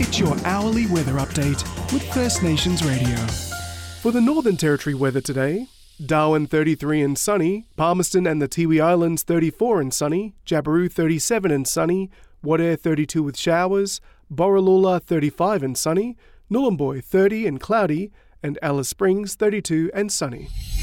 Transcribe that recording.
Get your hourly weather update with First Nations Radio. For the Northern Territory weather today, Darwin 33 and sunny, Palmerston and the Tiwi Islands 34 and sunny, Jabiru 37 and sunny, Wadair 32 with showers, Borroloola 35 and sunny, Nhulunbuy 30 and cloudy, and Alice Springs 32 and sunny.